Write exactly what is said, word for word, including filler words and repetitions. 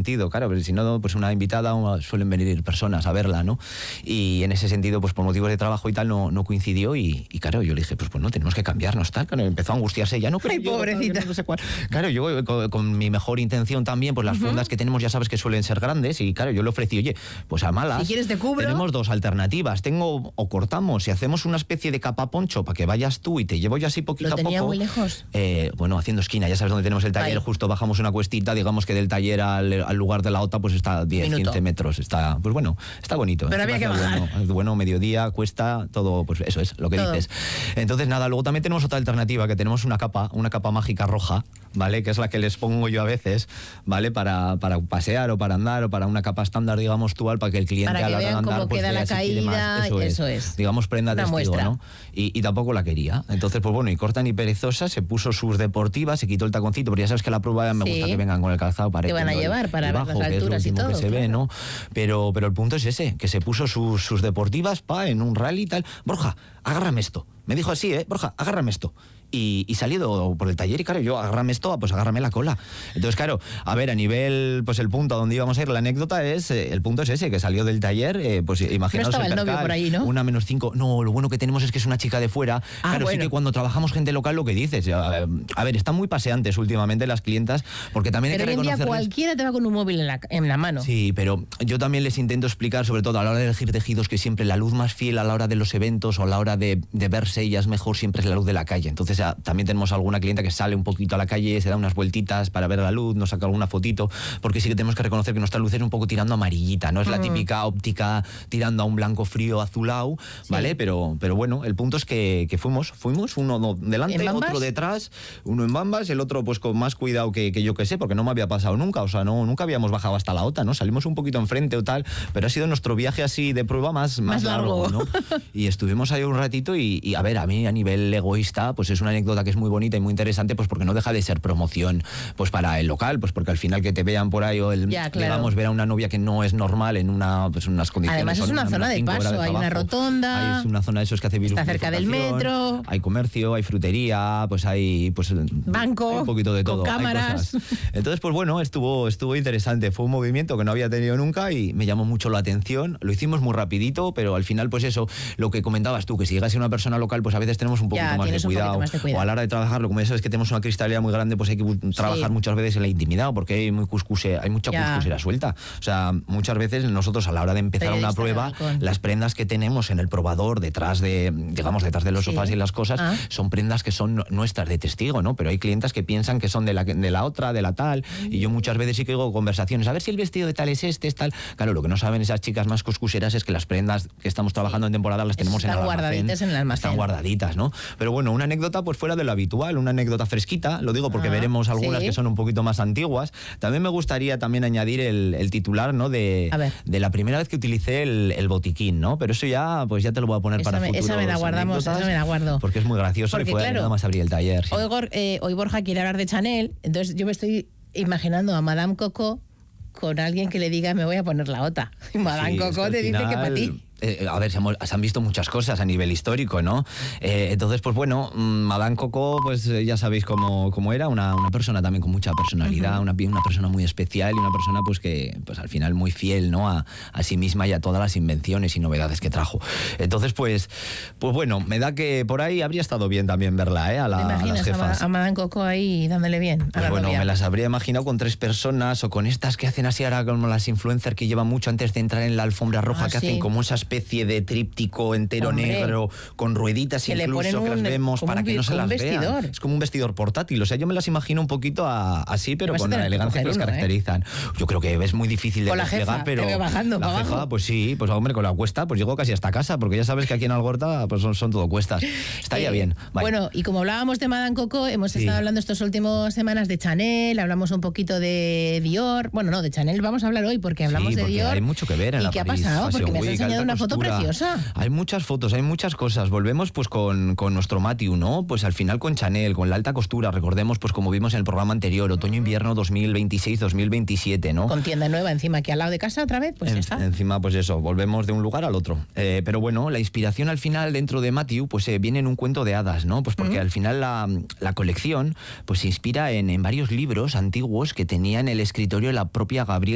sentido, claro, pero si no, pues una invitada suelen venir personas a verla, ¿no? Y en ese sentido, pues por motivos de trabajo y tal, no, no coincidió y, y claro, yo le dije, pues, pues no, tenemos que cambiarnos, tal, claro, empezó a angustiarse, ya no, pero Ay, yo, pobrecita. No sé cuál. Claro, yo con, con mi mejor intención también, pues las uh-huh. fundas que tenemos ya sabes que suelen ser grandes y claro, yo le ofrecí, oye, pues a malas, si quieres te cubro. Tenemos dos alternativas, tengo o cortamos y hacemos una especie de capa poncho para que vayas tú y te llevo yo así poquito ¿Lo a poco. ¿Lo tenía muy lejos? Eh, bueno, haciendo esquina, ya sabes dónde tenemos el taller, Ay. justo bajamos una cuestita, digamos que del taller al, al lugar de la OTA pues está diez, quince metros, está, pues bueno, está bonito. Pero había que bajar. Bueno, bueno, mediodía, cuesta, todo, pues eso es lo que todo. dices. Entonces nada, luego también tenemos otra alternativa, que tenemos una capa, una capa mágica roja, ¿vale? Que es la que les pongo yo a veces, ¿vale? Para, para pasear o para andar o para una capa estándar, digamos, actual, para que el cliente para que a la hora de vean andar cómo pues queda la caída, eso, eso es. es. Digamos, prenda una testigo, muestra. ¿no? Y, y tampoco la quería. Entonces, pues bueno, y corta ni perezosa, se puso sus deportivas, se quitó el taconcito, porque ya sabes que la prueba me sí. gusta que vengan con el calzado para te van a llevar el, para el ver bajo, las alturas que es lo y todo. que se claro. ve, ¿no? Pero, pero el punto es ese, que se puso sus, sus deportivas, pa, en un rally y tal. Borja, agárrame esto. Me dijo así, ¿eh? Borja, agárrame esto. Y, y salido por el taller y claro, yo agárrame esto, pues agárrame la cola. Entonces, claro, a ver, a nivel, pues el punto a donde íbamos a ir, la anécdota es, eh, el punto es ese, que salió del taller, eh, pues imaginaos no estaba el, el percal, novio por ahí, ¿no? Una menos cinco. No, lo bueno que tenemos es que es una chica de fuera. Ah, claro, bueno. sí que cuando trabajamos gente local, lo que dices, a, a ver, están muy paseantes últimamente las clientas, porque también pero hay que hoy en día cualquiera te va con un móvil en la, en la mano. Sí, pero yo también les intento explicar, sobre todo a la hora de elegir tejidos, que siempre la luz más fiel a la hora de los eventos o a la hora de, de verse ellas mejor siempre es la luz de la calle. Entonces a, también tenemos alguna clienta que sale un poquito a la calle, se da unas vueltitas para ver la luz, nos saca alguna fotito, porque sí que tenemos que reconocer que nuestra luz es un poco tirando amarillita, no es mm. la típica óptica tirando a un blanco frío azulado, sí. ¿vale? Pero, pero bueno, el punto es que, que fuimos, fuimos, uno delante, otro detrás, uno en bambas, el otro pues con más cuidado que, que yo que sé, porque no me había pasado nunca, o sea, no, nunca habíamos bajado hasta la OTA, ¿no? Salimos un poquito enfrente o tal, pero ha sido nuestro viaje así de prueba más, más, más largo, largo, ¿no? Y estuvimos ahí un ratito y, y a ver, a mí a nivel egoísta, pues es una anécdota que es muy bonita y muy interesante, pues porque no deja de ser promoción pues para el local, pues porque al final que te vean por ahí o el, ya, claro. digamos, ver a una novia que no es normal en una, pues unas condiciones. Además es una, una zona de paso, de hay una rotonda, hay una zona de esos que hace está cerca del metro, hay comercio, hay frutería, pues hay pues banco, hay un poquito de todo, con cámaras. Hay cosas. Entonces, pues bueno, estuvo, estuvo interesante, fue un movimiento que no había tenido nunca y me llamó mucho la atención, lo hicimos muy rapidito, pero al final pues eso, lo que comentabas tú, que si llegas a una persona local, pues a veces tenemos un poquito, ya, más, de cuidado, más de cuidado, o a la hora de trabajarlo, como ya sabes que tenemos una cristalera muy grande, pues hay que trabajar sí. muchas veces en la intimidad, porque hay muy cuscuse, hay mucha ya. cuscusera suelta. O sea, muchas veces nosotros a la hora de empezar una prueba, las prendas que tenemos en el probador, detrás de, digamos, detrás de los sí. sofás y las cosas, ah. son prendas que son nuestras de testigo, ¿no? Pero hay clientas que piensan que son de la, de la otra, de la tal, mm. y yo muchas veces sí que digo conversaciones, a ver si el vestido de tal es este, es tal. Claro, lo que no saben esas chicas más cuscuseras es que las prendas que estamos trabajando sí. en temporada las tenemos están en el guardaditas en el almacén. Están guardaditas, ¿no? Pero bueno, una anécdota pues fuera de lo habitual, una anécdota fresquita, lo digo porque ah, veremos algunas sí. que son un poquito más antiguas. También me gustaría también añadir el, el titular, ¿no? De, de la primera vez que utilicé el, el botiquín, ¿no? Pero eso ya, pues ya te lo voy a poner esa para me, futuros esa me la guardamos, esa me la guardo. Porque es muy gracioso porque, y fue claro, nada más abrir el taller. Sí. Hoy, eh, hoy Borja quiere hablar de Chanel, entonces yo me estoy imaginando a Madame Coco con alguien que le diga me voy a poner la OTA. Y Madame sí, Coco te final... dice que para ti. Eh, a ver, se, hemos, se han visto muchas cosas a nivel histórico, ¿no? Eh, entonces, pues bueno, Madame Coco, pues ya sabéis cómo, cómo era, una, una persona también con mucha personalidad, uh-huh. una, una persona muy especial y una persona pues que pues al final muy fiel, ¿no? A, a sí misma y a todas las invenciones y novedades que trajo. Entonces, pues, pues bueno, me da que por ahí habría estado bien también verla, ¿eh? A, la, a las jefas. A, a Madame Coco ahí dándole bien. A pues la bueno, novia. Me las habría imaginado con tres personas o con estas que hacen así ahora como las influencers que llevan mucho antes de entrar en la alfombra roja, ah, que sí. hacen como esa especie de trip entero Hombre, negro, con rueditas que incluso, que un, las vemos para que no se las vestidor. vean. Es como un vestidor portátil. O sea, yo me las imagino un poquito a, así, pero con la elegancia que las caracterizan. ¿eh? Yo creo que es muy difícil de con desplegar, la jefa, pero bajando la jefa, abajo. Pues sí, pues hombre, con la cuesta, pues llego casi hasta casa, porque ya sabes que aquí en Algorta pues son, son todo cuestas. Estaría eh, bien. Vale. Bueno, y como hablábamos de Madame Coco, hemos sí. estado hablando estas últimas semanas de Chanel, hablamos un poquito de Dior. Bueno, no, de Chanel vamos a hablar hoy porque hablamos sí, porque de Dior. Hay mucho que ver en ¿Y la qué París ha pasado? Fashion Porque me has Week, enseñado una foto costura. preciosa. Hay muchas fotos, hay muchas cosas. Volvemos pues con, con nuestro Matthew, ¿no? Pues al final con Chanel, con la alta costura. Recordemos, pues como vimos en el programa anterior, otoño-invierno dos mil veintiséis dos mil veintisiete, ¿no? Con tienda nueva encima, aquí al lado de casa otra vez, pues en, ya está. Encima, pues eso, volvemos de un lugar al otro. Eh, pero bueno, la inspiración al final dentro de Matthew, pues eh, viene en un cuento de hadas, ¿no? Pues porque uh-huh. al final la, la colección, pues se inspira en, en varios libros antiguos que tenía en el escritorio la propia Gabriela